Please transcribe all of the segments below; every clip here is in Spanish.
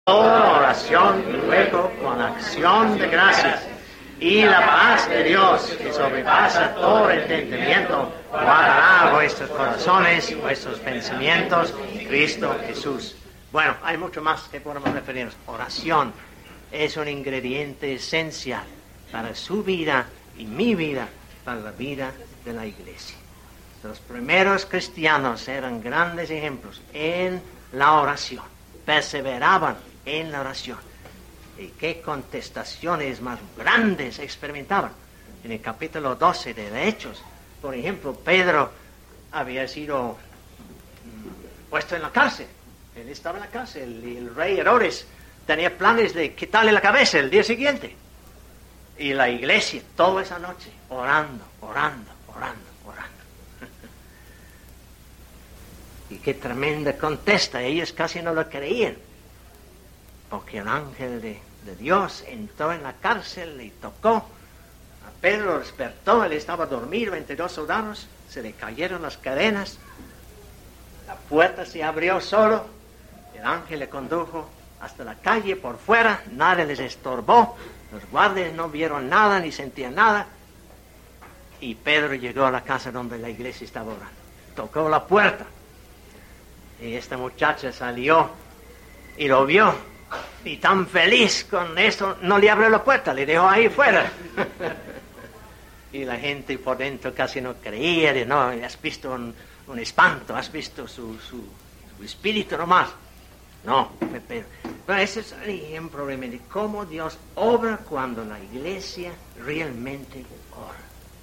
Toda oración y luego con acción de gracias. Y la paz de Dios, que sobrepasa todo entendimiento, guardará vuestros corazones, vuestros pensamientos, en Cristo Jesús. Bueno, hay mucho más que podemos referirnos. Oración es un ingrediente esencial para su vida y mi vida, para la vida de la iglesia. Los primeros cristianos eran grandes ejemplos en la oración, perseveraban en la oración. Y qué contestaciones más grandes experimentaban. En el capítulo 12 de Hechos, por ejemplo, Pedro había sido puesto en la cárcel. Él estaba en la cárcel y el rey Herodes tenía planes de quitarle la cabeza el día siguiente. Y la iglesia toda esa noche orando. Y qué tremenda contesta. Ellos casi no lo creían. Porque el ángel de Dios entró en la cárcel y tocó. A Pedro lo despertó, él estaba dormido, 22 soldados, se le cayeron las cadenas. La puerta se abrió solo. El ángel le condujo hasta la calle por fuera, nadie les estorbó. Los guardias no vieron nada ni sentían nada. Y Pedro llegó a la casa donde la iglesia estaba orando. Tocó la puerta. Y esta muchacha salió y lo vio. Y tan feliz con eso, no le abrió la puerta, le dejó ahí fuera. Y la gente por dentro casi no creía, de no, has visto un espanto, has visto su espíritu nomás. No, pero ese es el ejemplo de cómo Dios obra cuando la iglesia realmente ora.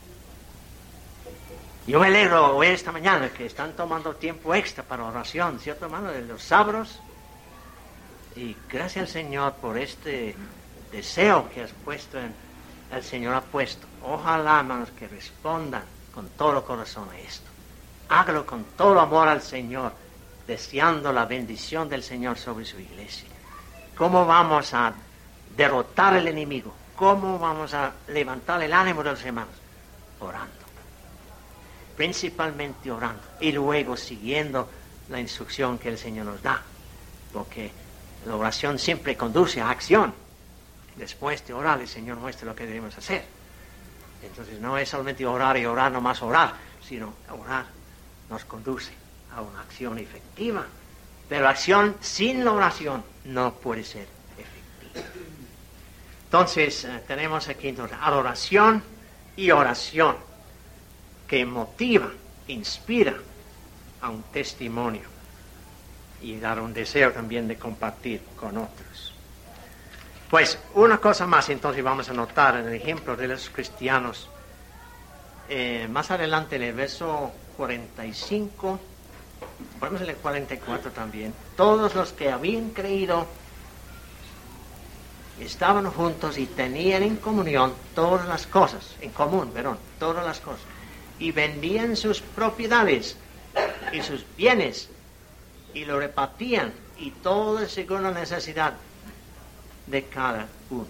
Yo me alegro hoy esta mañana que están tomando tiempo extra para oración, ¿cierto, hermano? De los sábados. Y gracias al Señor por este deseo que has puesto, el Señor ha puesto. Ojalá, hermanos, que respondan con todo corazón a esto. Hágalo con todo amor al Señor, deseando la bendición del Señor sobre su iglesia. ¿Cómo vamos a derrotar al enemigo? ¿Cómo vamos a levantar el ánimo de los hermanos? Orando. Principalmente orando. Y luego siguiendo la instrucción que el Señor nos da. Porque la oración siempre conduce a acción. Después de orar, el Señor muestra lo que debemos hacer. Entonces no es solamente orar y orar, nomás orar, sino orar nos conduce a una acción efectiva. Pero la acción sin la oración no puede ser efectiva. Entonces tenemos aquí adoración y oración que motiva, inspira a un testimonio y dar un deseo también de compartir con otros. Pues una cosa más, entonces vamos a notar en el ejemplo de los cristianos. Más adelante en el verso 45, ponemos en el 44 también. Todos los que habían creído estaban juntos y tenían en comunión todas las cosas, todas las cosas. Y vendían sus propiedades y sus bienes y lo repartían, y todo según la necesidad de cada uno.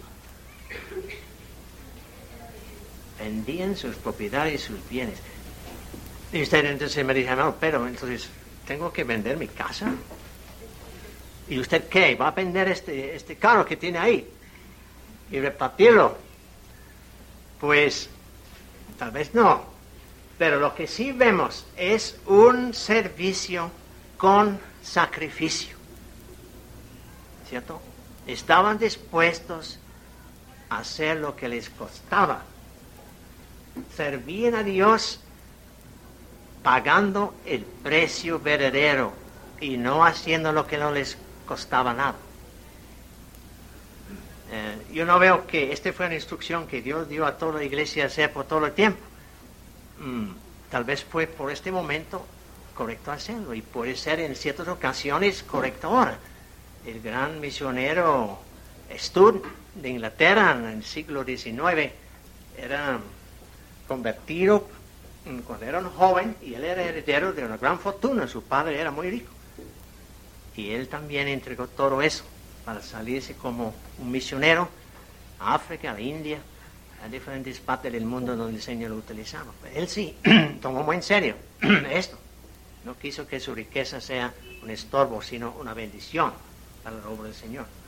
Vendían sus propiedades y sus bienes. Y usted entonces me dice, no, pero entonces tengo que vender mi casa. ¿Y usted qué? ¿Va a vender este carro que tiene ahí y repartirlo? Pues tal vez no, pero lo que sí vemos es un servicio con sacrificio, ¿cierto? Estaban dispuestos a hacer lo que les costaba. Servían a Dios pagando el precio verdadero y no haciendo lo que no les costaba nada. Yo no veo que esta fue una instrucción que Dios dio a toda la iglesia a hacer por todo el tiempo. Tal vez fue por este momento correcto hacerlo, y puede ser en ciertas ocasiones correcto ahora. El gran misionero Stud de Inglaterra en el siglo XIX era convertido cuando era un joven, y él era heredero de una gran fortuna. Su padre era muy rico y él también entregó todo eso para salirse como un misionero a África, a la India, a diferentes partes del mundo donde el Señor lo utilizaba. Pero él sí tomó muy en serio esto. No quiso que su riqueza sea un estorbo, sino una bendición para la obra del Señor.